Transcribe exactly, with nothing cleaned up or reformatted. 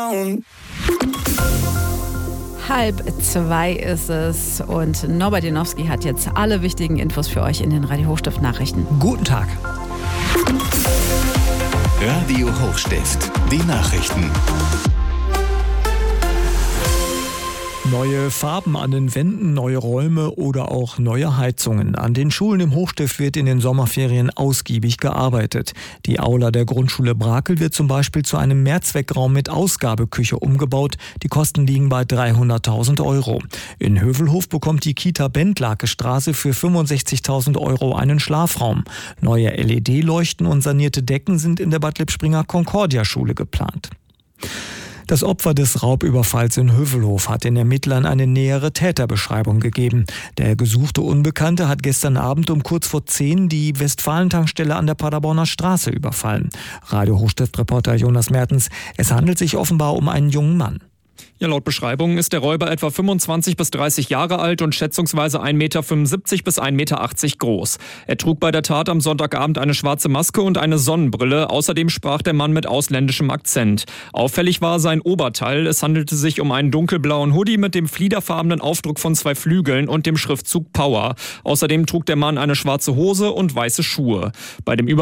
Halb zwei ist es und Norbert Janowski hat jetzt alle wichtigen Infos für euch in den Radio Hochstift Nachrichten. Guten Tag. Radio Hochstift, die Nachrichten. Neue Farben an den Wänden, neue Räume oder auch neue Heizungen. An den Schulen im Hochstift wird in den Sommerferien ausgiebig gearbeitet. Die Aula der Grundschule Brakel wird zum Beispiel zu einem Mehrzweckraum mit Ausgabeküche umgebaut. Die Kosten liegen bei dreihunderttausend Euro. In Hövelhof bekommt die Kita Bendlake-Straße für fünfundsechzigtausend Euro einen Schlafraum. Neue L E D-Leuchten und sanierte Decken sind in der Bad Lippspringer Concordia-Schule geplant. Das Opfer des Raubüberfalls in Hövelhof hat den Ermittlern eine nähere Täterbeschreibung gegeben. Der gesuchte Unbekannte hat gestern Abend um kurz vor zehn die Westfalen-Tankstelle an der Paderborner Straße überfallen. Radio Hochstift-Reporter Jonas Mertens, es handelt sich offenbar um einen jungen Mann. Ja, laut Beschreibung ist der Räuber etwa fünfundzwanzig bis dreißig Jahre alt und schätzungsweise ein Meter fünfundsiebzig bis ein Meter achtzig groß. Er trug bei der Tat am Sonntagabend eine schwarze Maske und eine Sonnenbrille. Außerdem sprach der Mann mit ausländischem Akzent. Auffällig war sein Oberteil. Es handelte sich um einen dunkelblauen Hoodie mit dem fliederfarbenen Aufdruck von zwei Flügeln und dem Schriftzug Power. Außerdem trug der Mann eine schwarze Hose und weiße Schuhe. Bei dem